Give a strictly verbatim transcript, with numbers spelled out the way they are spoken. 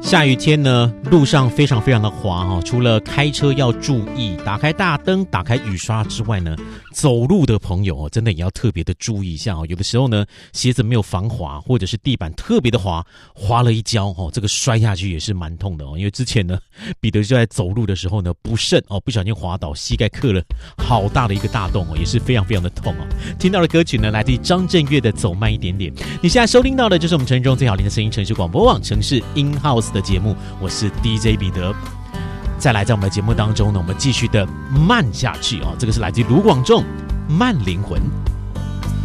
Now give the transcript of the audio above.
下雨天呢，路上非常非常的滑哈、哦，除了开车要注意打开大灯、打开雨刷之外呢，走路的朋友哦，真的也要特别的注意一下哦。有的时候呢，鞋子没有防滑，或者是地板特别的滑，滑了一跤哦，这个摔下去也是蛮痛的哦。因为之前呢，彼得就在走路的时候呢，不慎哦，不小心滑倒，膝盖刻了好大的一个大洞哦，也是非常非常的痛哦。听到的歌曲呢，来自于张震岳的《走慢一点点》。你现在收听到的就是我们城市中最好听的声音，城市广播网城市 In House 的节目，我是 D J 彼得。再来，在我们的节目当中呢，我们继续的慢下去哦。这个是来自卢广仲《慢灵魂》。